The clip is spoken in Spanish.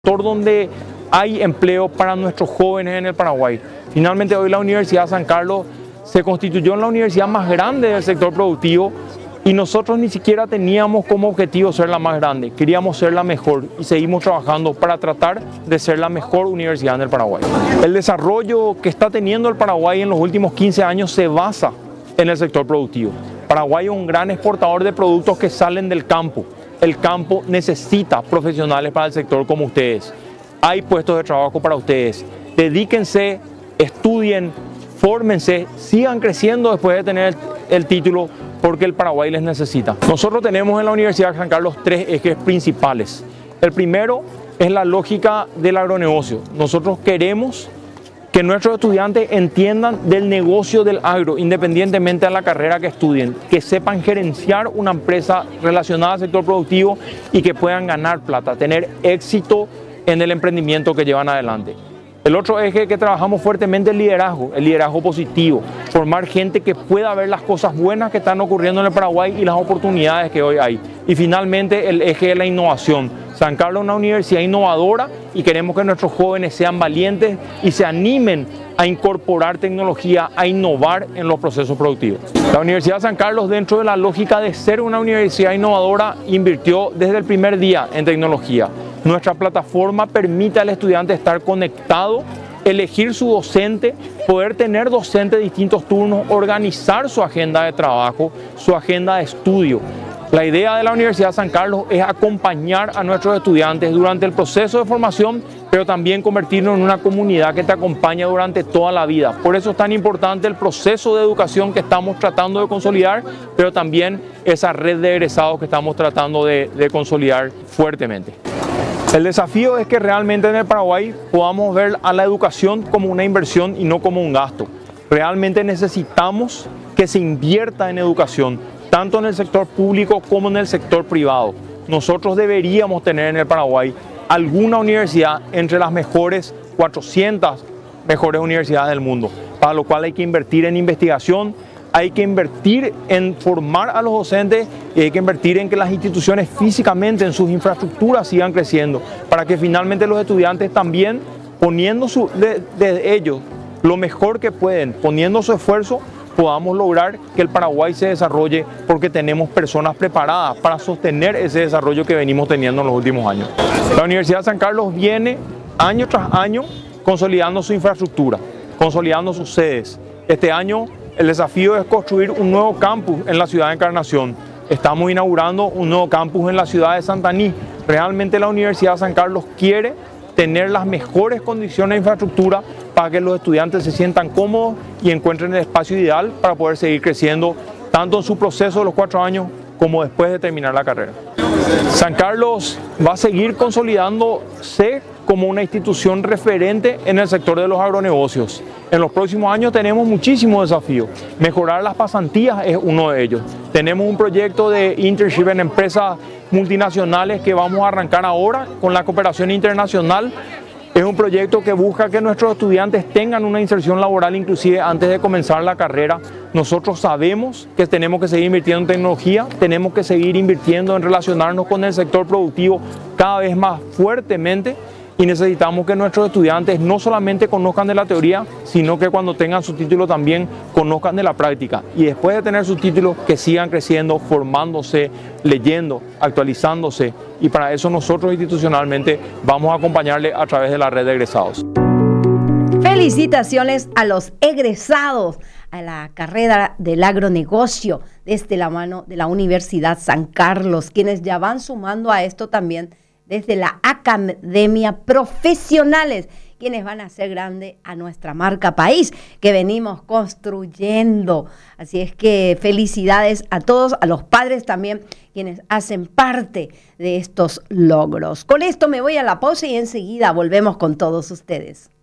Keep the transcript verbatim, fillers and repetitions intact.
Donde hay empleo para nuestros jóvenes en el Paraguay. Finalmente hoy la Universidad de San Carlos se constituyó en la universidad más grande del sector productivo y nosotros ni siquiera teníamos como objetivo ser la más grande, queríamos ser la mejor y seguimos trabajando para tratar de ser la mejor universidad en el Paraguay. El desarrollo que está teniendo el Paraguay en los últimos quince años se basa en el sector productivo. Paraguay es un gran exportador de productos que salen del campo. El campo necesita profesionales para el sector como ustedes. Hay puestos de trabajo para ustedes. Dedíquense, estudien, fórmense, sigan creciendo después de tener el, el título porque el Paraguay les necesita. Nosotros tenemos en la Universidad de San Carlos tres ejes principales. El primero es la lógica del agronegocio. Nosotros queremos que nuestros estudiantes entiendan del negocio del agro, independientemente de la carrera que estudien, que sepan gerenciar una empresa relacionada al sector productivo y que puedan ganar plata, tener éxito en el emprendimiento que llevan adelante. El otro eje que trabajamos fuertemente es el liderazgo, el liderazgo positivo, formar gente que pueda ver las cosas buenas que están ocurriendo en el Paraguay y las oportunidades que hoy hay. Y finalmente el eje de la innovación. San Carlos es una universidad innovadora y queremos que nuestros jóvenes sean valientes y se animen a incorporar tecnología, a innovar en los procesos productivos. La Universidad de San Carlos, dentro de la lógica de ser una universidad innovadora, invirtió desde el primer día en tecnología. Nuestra plataforma permite al estudiante estar conectado, elegir su docente, poder tener docentes de distintos turnos, organizar su agenda de trabajo, su agenda de estudio. La idea de la Universidad de San Carlos es acompañar a nuestros estudiantes durante el proceso de formación, pero también convertirnos en una comunidad que te acompaña durante toda la vida. Por eso es tan importante el proceso de educación que estamos tratando de consolidar, pero también esa red de egresados que estamos tratando de, de consolidar fuertemente. El desafío es que realmente en el Paraguay podamos ver a la educación como una inversión y no como un gasto. Realmente necesitamos que se invierta en educación, tanto en el sector público como en el sector privado. Nosotros deberíamos tener en el Paraguay alguna universidad entre las mejores cuatrocientas mejores universidades del mundo, para lo cual hay que invertir en investigación, hay que invertir en formar a los docentes y hay que invertir en que las instituciones físicamente, en sus infraestructuras sigan creciendo, para que finalmente los estudiantes también, poniendo su, de, de ellos lo mejor que pueden, poniendo su esfuerzo, podamos lograr que el Paraguay se desarrolle porque tenemos personas preparadas para sostener ese desarrollo que venimos teniendo en los últimos años. La Universidad de San Carlos viene año tras año consolidando su infraestructura, consolidando sus sedes. Este año el desafío es construir un nuevo campus en la ciudad de Encarnación. Estamos inaugurando un nuevo campus en la ciudad de Santaní. Realmente la Universidad de San Carlos quiere tener las mejores condiciones de infraestructura para que los estudiantes se sientan cómodos y encuentren el espacio ideal para poder seguir creciendo tanto en su proceso de los cuatro años como después de terminar la carrera. San Carlos va a seguir consolidándose como una institución referente en el sector de los agronegocios. En los próximos años tenemos muchísimos desafíos. Mejorar las pasantías es uno de ellos. Tenemos un proyecto de internship en empresas multinacionales que vamos a arrancar ahora con la cooperación internacional. Es un proyecto que busca que nuestros estudiantes tengan una inserción laboral inclusive antes de comenzar la carrera. Nosotros sabemos que tenemos que seguir invirtiendo en tecnología, tenemos que seguir invirtiendo en relacionarnos con el sector productivo cada vez más fuertemente y necesitamos que nuestros estudiantes no solamente conozcan de la teoría, sino que cuando tengan su título también conozcan de la práctica y después de tener su título que sigan creciendo, formándose, leyendo, actualizándose y para eso nosotros institucionalmente vamos a acompañarle a través de la red de egresados. Felicitaciones a los egresados a la carrera del agronegocio desde la mano de la Universidad San Carlos, quienes ya van sumando a esto también desde la academia profesionales, quienes van a hacer grande a nuestra marca país que venimos construyendo. Así es que felicidades a todos, a los padres también, quienes hacen parte de estos logros. Con esto me voy a la pausa y enseguida volvemos con todos ustedes.